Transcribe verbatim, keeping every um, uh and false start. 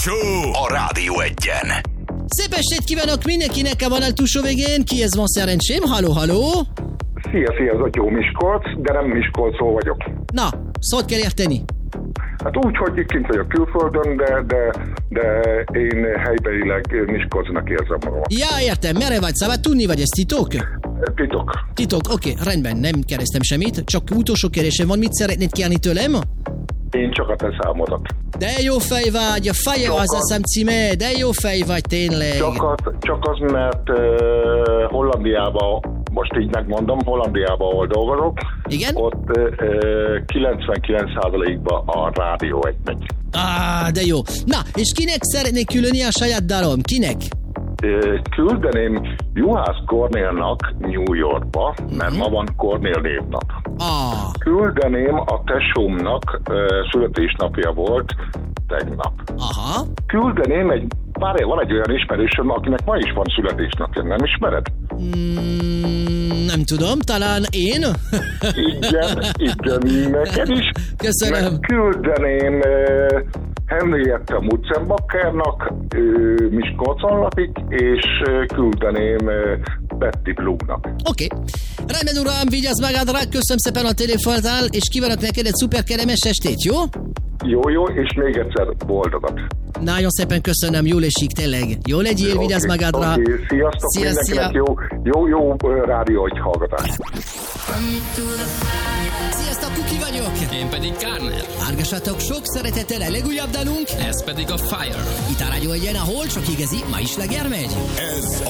a Rádió Egyen. Szép estét kívánok mindenkinek a vonal túlsó végén. Kihez van szerencsém? Halló, halló! Szia, szia, ez Atyó Miskolc, de nem Miskolcról vagyok. Na, szót kell érteni. Hát úgy, hogy kint vagyok külföldön, de, de, de én helybelileg Miskolcnak érzem magam. Ja, értem, merre vagy? Szabad tudni, vagy ez titok? Titok. Titok, oké, okay, rendben, nem keresztem semmit, csak utolsó kérésem van, mit szeretnéd kérni tőlem? Én csak a te számodat. De jó fej vagy, a feje az a szám címe, de jó fej vagy tényleg. Csak az, csak az mert uh, Hollandiában, most így megmondom, Hollandiában, ahol dolgozok, igen? Ott uh, kilencvenkilenc százalékban a Rádió egy megy. Ah, de jó. Na, és kinek szeretnék különni a saját dalom? Kinek? Küldeném Juhász Kornélnak New Yorkba, mert mm-hmm. ma van Kornél névnap. Ah. Küldeném a tesómnak uh, születésnapja volt tegnap. Aha. Küldeném egy, várjál, van egy olyan ismerősöm, akinek ma is van születésnapja, nem ismered? Mm, nem tudom, talán én? Igen, igen, neked is. Köszönöm. Meg küldeném uh, Henrietta Mutzenbackernak, uh, Miskolcon lakik, és uh, küldeném uh, Betty Blue-nak. Oké. Okay. Rendben, uram, vigyázz magadra, köszönöm szépen a telefonál, és kívánok neked egy szuper kellemes estét, jó? Jó, jó, és még egyszer boldogat. Nagyon szépen köszönöm, jól esik, tényleg. Jó legyél, okay, vigyázz magadra. Okay. Sziasztok szia, mindenkinek, szia. jó, jó, jó rádió, hogy hallgatás. Sziasztok, Kuki vagyok. Én pedig Kárner. Hallgassatok sok szeretettel a legújabb dalunk. Ez pedig a Fire. Itt a Rádió Egyen, ahol csak igazi, ma is leger megy. Ez